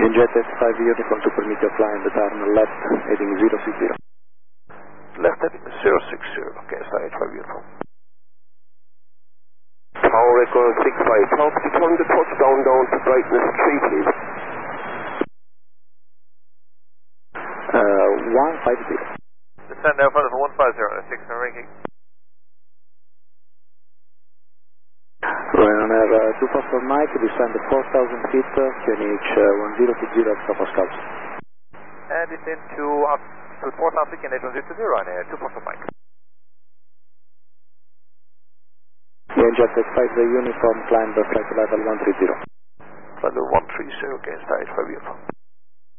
Jet S5 Uniform to permit your flying the turn left heading 060. Left heading 060, okay, side 5 uniform. Tower Echo 65, how could you turn the touchdown down to brightness 3 please? 150. Descend now front of 150, 6 ranking. Ryanair 244 Mike, descend 4,000 feet, QNH 1020 extra Pascal. And descend to 4,000 feet, QNH 1020, Ryanair 244 Mike. Jet S5 Uniform, climb flight level 130. Level 130, okay, side 5 uniform.